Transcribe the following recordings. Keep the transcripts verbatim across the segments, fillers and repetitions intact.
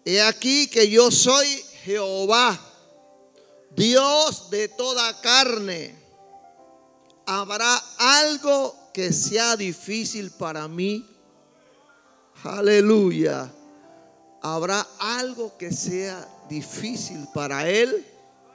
He aquí que yo soy Jehová, Dios de toda carne. ¿Habrá algo que sea difícil para mí? Aleluya. ¿Habrá algo que sea difícil para Él?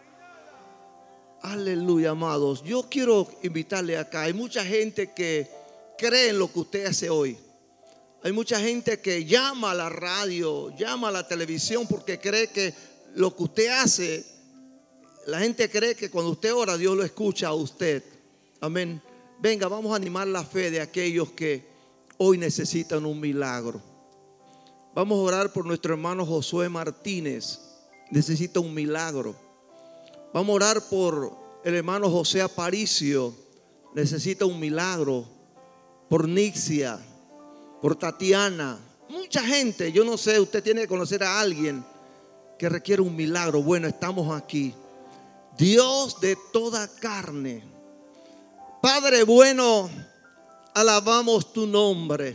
Aleluya, amados. Yo quiero invitarle acá. Hay mucha gente que cree en lo que usted hace hoy. Hay mucha gente que llama a la radio, llama a la televisión porque cree que lo que usted hace, la gente cree que cuando usted ora, Dios lo escucha a usted. Amén. Venga, vamos a animar la fe de aquellos que hoy necesitan un milagro. Vamos a orar por nuestro hermano Josué Martínez. Necesita un milagro. Vamos a orar por el hermano José Aparicio. Necesita un milagro. Por Nixia, por Tatiana. Mucha gente, yo no sé, usted tiene que conocer a alguien que requiere un milagro. Bueno, estamos aquí. Dios de toda carne. Padre bueno, alabamos tu nombre.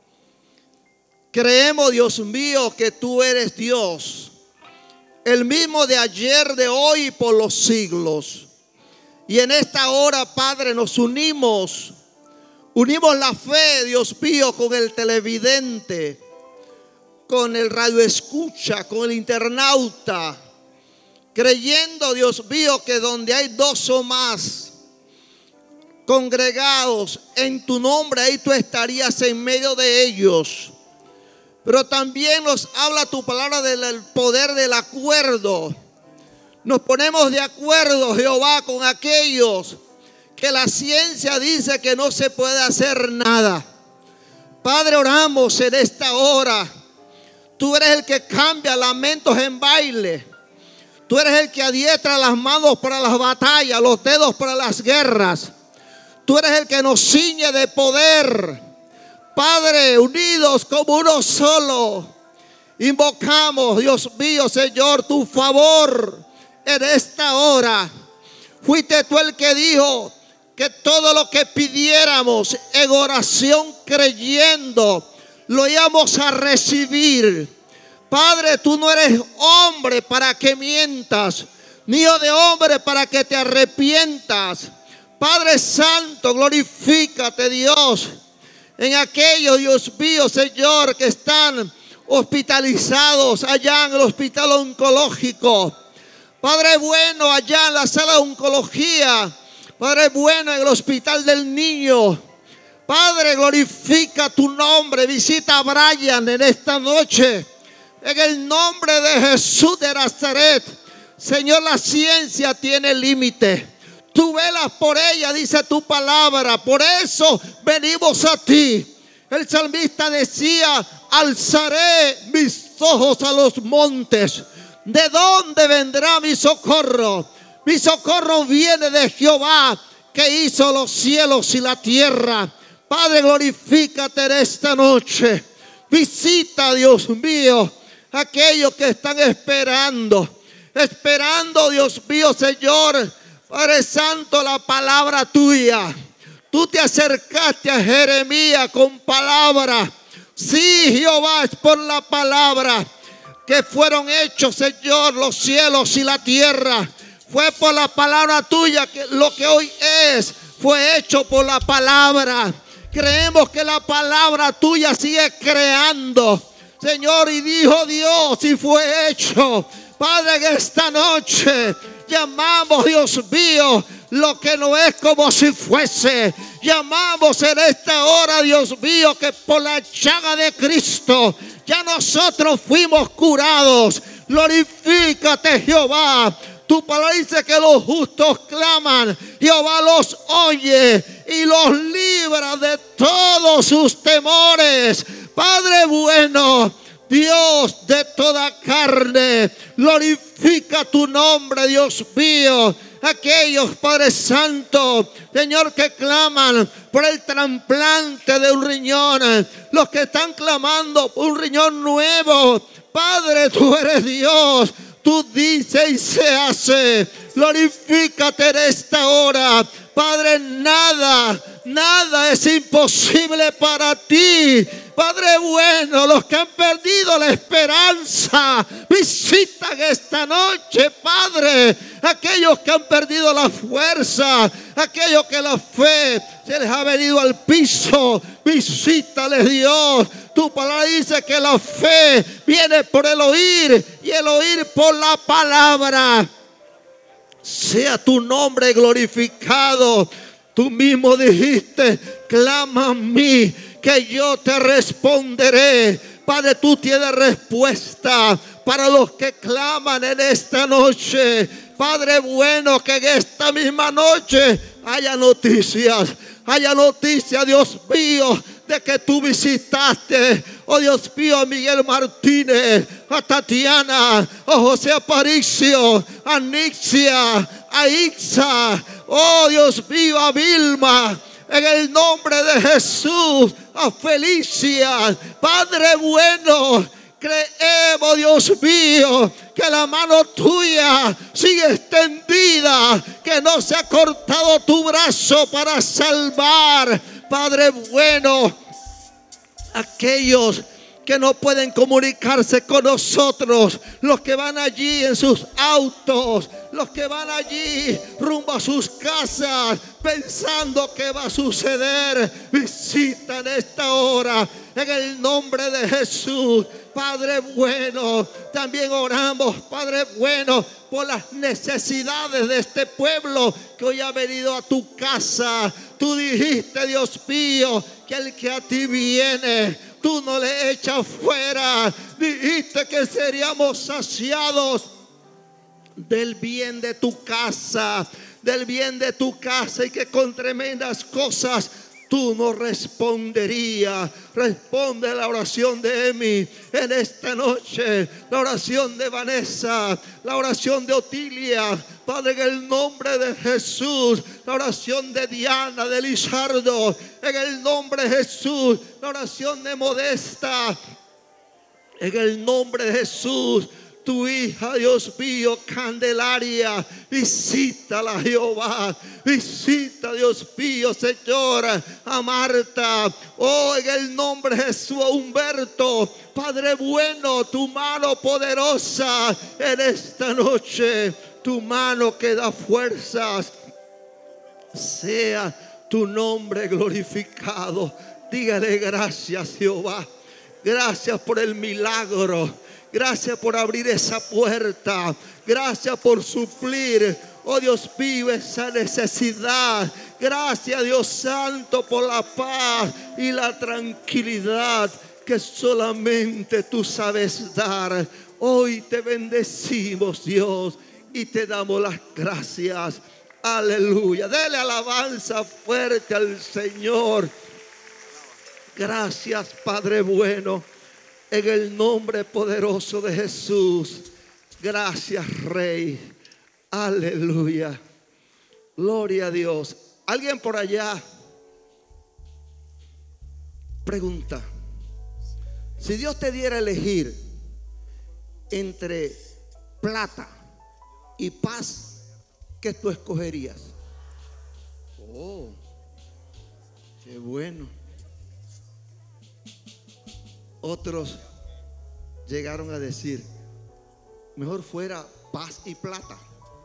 Creemos, Dios mío, que tú eres Dios, el mismo de ayer, de hoy y por los siglos. Y en esta hora, Padre, nos unimos. Unimos la fe, Dios mío, con el televidente, con el radioescucha, con el internauta, creyendo, Dios mío, que donde hay dos o más congregados en tu nombre, ahí tú estarías en medio de ellos. Pero también nos habla tu palabra del poder del acuerdo. Nos ponemos de acuerdo, Jehová, con aquellos que la ciencia dice que no se puede hacer nada. Padre, oramos en esta hora. Tú eres el que cambia lamentos en baile. Tú eres el que adiestra las manos para las batallas, los dedos para las guerras. Tú eres el que nos ciñe de poder. Padre, unidos como uno solo, invocamos, Dios mío, Señor, tu favor en esta hora. Fuiste tú el que dijo que todo lo que pidiéramos en oración creyendo, lo íbamos a recibir. Padre, tú no eres hombre para que mientas, ni hijo de hombre para que te arrepientas. Padre Santo, glorifícate, Dios, en aquellos, Dios mío, Señor, que están hospitalizados allá en el hospital oncológico. Padre bueno, allá en la sala de oncología. Padre bueno, en el hospital del niño. Padre, glorifica tu nombre. Visita a Brian en esta noche. En el nombre de Jesús de Nazaret. Señor, la ciencia tiene límite. Tú velas por ella, dice tu palabra. Por eso venimos a ti. El salmista decía: alzaré mis ojos a los montes. ¿De dónde vendrá mi socorro? Mi socorro viene de Jehová, que hizo los cielos y la tierra. Padre, glorifícate en esta noche. Visita, Dios mío, aquellos que están esperando. Esperando, Dios mío, Señor, Padre Santo, la palabra tuya. Tú te acercaste a Jeremías con palabra. Sí, Jehová, es por la palabra que fueron hechos, Señor, los cielos y la tierra. Fue por la palabra tuya que lo que hoy es fue hecho por la palabra. Creemos que la palabra tuya sigue creando, Señor, y dijo Dios y fue hecho. Padre, en esta noche llamamos, Dios mío, lo que no es como si fuese. Llamamos en esta hora, Dios mío, que por la llaga de Cristo ya nosotros fuimos curados. Glorifícate, Jehová. Tu palabra dice que los justos claman, Jehová los oye y los libra de todos sus temores. Padre bueno, Dios de toda carne, glorifica tu nombre, Dios mío. Aquellos, Padre Santo, Señor, que claman por el trasplante de un riñón, los que están clamando por un riñón nuevo. Padre, tú eres Dios. Tú dices y se hace. Glorifícate en esta hora. Padre, nada, nada es imposible para ti. Padre bueno, los que han perdido la esperanza, visitan esta noche, Padre. Aquellos que han perdido la fuerza, aquellos que la fe se les ha venido al piso, visítales, Dios. Tu palabra dice que la fe viene por el oír y el oír por la palabra. Sea tu nombre glorificado. Tú mismo dijiste: clama a mí, que yo te responderé. Padre, tú tienes respuesta para los que claman en esta noche. Padre bueno, que en esta misma noche haya noticias, haya noticias, Dios mío, de que tú visitaste, oh Dios mío, a Miguel Martínez, a Tatiana, a José Aparicio, a Nixia, a Ixa, oh Dios mío, a Vilma. En el nombre de Jesús, a Felicia, Padre bueno, creemos, Dios mío, que la mano tuya sigue extendida, que no se ha cortado tu brazo para salvar. Padre bueno, aquellos que no pueden comunicarse con nosotros, los que van allí en sus autos, los que van allí rumbo a sus casas pensando que va a suceder, visita en esta hora en el nombre de Jesús. Padre bueno, también oramos, Padre bueno, por las necesidades de este pueblo que hoy ha venido a tu casa. Tú dijiste, Dios mío, que el que a ti viene, tú no le echas fuera. Dijiste que seríamos saciados del bien de tu casa, del bien de tu casa, y que con tremendas cosas tú nos responderías. Responde la oración de Emi en esta noche, la oración de Vanessa, la oración de Otilia, Padre, en el nombre de Jesús, la oración de Diana, de Lizardo, en el nombre de Jesús, la oración de Modesta, en el nombre de Jesús. Tu hija, Dios mío, Candelaria, visítala, Jehová. Visita, Dios mío, Señor, a Marta. Oh, en el nombre de Jesús, a Humberto. Padre bueno, tu mano poderosa en esta noche, tu mano que da fuerzas. Sea tu nombre glorificado. Dígale gracias, Jehová. Gracias por el milagro. Gracias por abrir esa puerta. Gracias por suplir, oh Dios mío, esa necesidad. Gracias, Dios Santo, por la paz y la tranquilidad que solamente tú sabes dar. Hoy te bendecimos, Dios, y te damos las gracias. Aleluya. Dele alabanza fuerte al Señor. Gracias, Padre bueno. En el nombre poderoso de Jesús. Gracias, Rey. Aleluya. Gloria a Dios. Alguien por allá pregunta: si Dios te diera a elegir entre plata y paz, ¿qué tú escogerías? Oh, qué bueno. Otros llegaron a decir: mejor fuera paz y plata.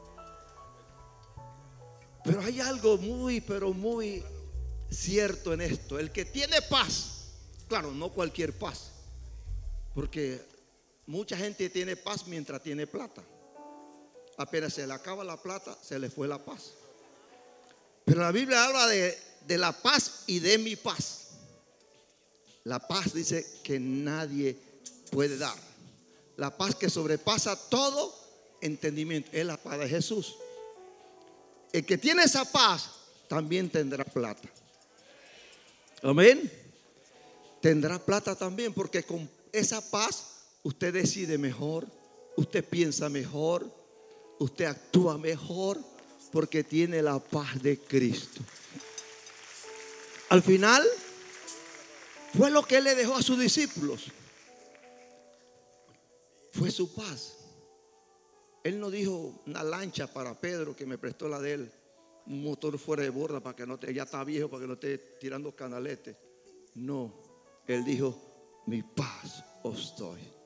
Pero hay algo muy, pero muy cierto en esto. El que tiene paz, claro, no cualquier paz, porque mucha gente tiene paz mientras tiene plata. Apenas se le acaba la plata, se le fue la paz. Pero la Biblia habla de, de la paz y de mi paz. La paz dice que nadie puede dar. La paz que sobrepasa todo entendimiento. Es la paz de Jesús. El que tiene esa paz también tendrá plata. Amén. Tendrá plata también, porque con esa paz usted decide mejor, usted piensa mejor, usted actúa mejor, porque tiene la paz de Cristo. Al final fue lo que Él le dejó a sus discípulos. Fue su paz. Él no dijo una lancha para Pedro que me prestó la de él. un motor fuera de borda para que no te, ya está viejo para que no esté tirando canaletes. No, Él dijo, mi paz os doy.